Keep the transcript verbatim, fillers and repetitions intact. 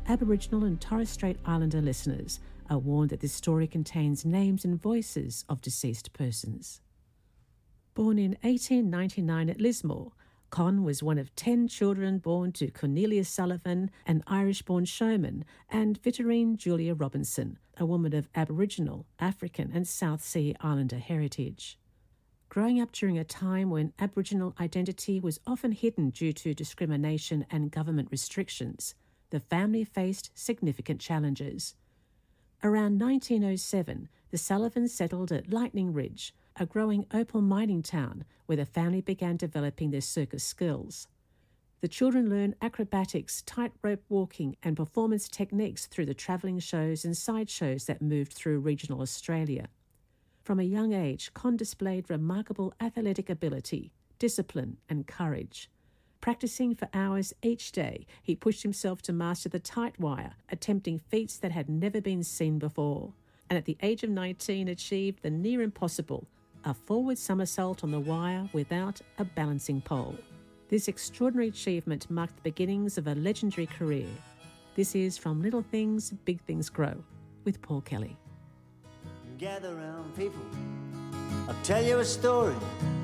Aboriginal and Torres Strait Islander listeners are warned that this story contains names and voices of deceased persons. Born in eighteen ninety-nine at Lismore, Con was one of ten children born to Cornelia Sullivan, an Irish-born showman, and Vittorine Julia Robinson, a woman of Aboriginal, African and South Sea Islander heritage. Growing up during a time when Aboriginal identity was often hidden due to discrimination and government restrictions, the family faced significant challenges. Around nineteen oh seven, the Sullivans settled at Lightning Ridge, a growing opal mining town where the family began developing their circus skills. The children learned acrobatics, tightrope walking and performance techniques through the travelling shows and sideshows that moved through regional Australia. From a young age, Con displayed remarkable athletic ability, discipline and courage. Practicing for hours each day, he pushed himself to master the tight wire, attempting feats that had never been seen before, and at the age of nineteen achieved the near impossible, a forward somersault on the wire without a balancing pole. This extraordinary achievement marked the beginnings of a legendary career. This is From Little Things, Big Things Grow, with Paul Kelly. Gather round, people, I'll tell you a story